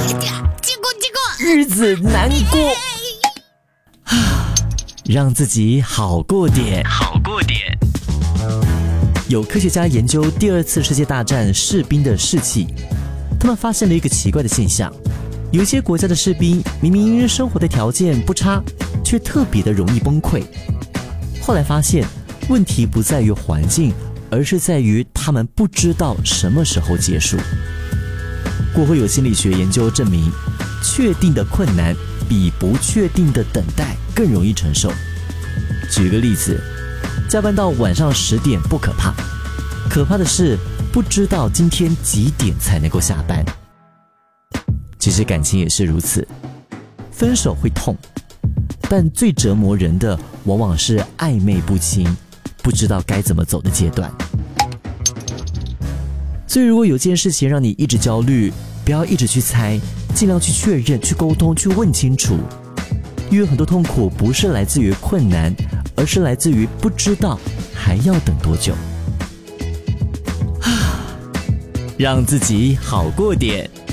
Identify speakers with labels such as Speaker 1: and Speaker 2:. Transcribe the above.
Speaker 1: 日子难过，让自己好过点。有科学家研究第二次世界大战士兵的士气，他们发现了一个奇怪的现象，有一些国家的士兵明明生活的条件不差，却特别的容易崩溃。后来发现问题不在于环境，而是在于他们不知道什么时候结束。过后有心理学研究证明，确定的困难比不确定的等待更容易承受。举个例子，加班到晚上10点不可怕，可怕的是不知道今天几点才能够下班。其实感情也是如此，分手会痛，但最折磨人的往往是暧昧不清，不知道该怎么走的阶段。所以如果有件事情让你一直焦虑，不要一直去猜，尽量去确认，去沟通，去问清楚。因为很多痛苦不是来自于困难，而是来自于不知道还要等多久。让自己好过点。